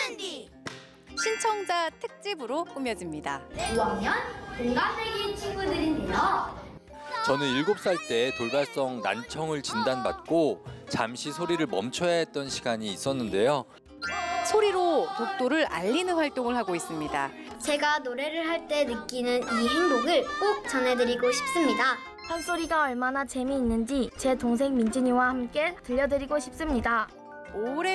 캔디. 신청자 특집으로 꾸며집니다. 5학년 동갑내기 친구들인데요. 저는 7살 때 돌발성 난청을 진단받고 잠시 소리를 멈춰야 했던 시간이 있었는데요. 소리로 독도를 알리는 활동을 하고 있습니다. 제가 노래를 할 때 느끼는 이 행복을 꼭 전해드리고 싶습니다. 판소리가 얼마나 재미있는지 제 동생 민진이와 함께 들려드리고 싶습니다. 오래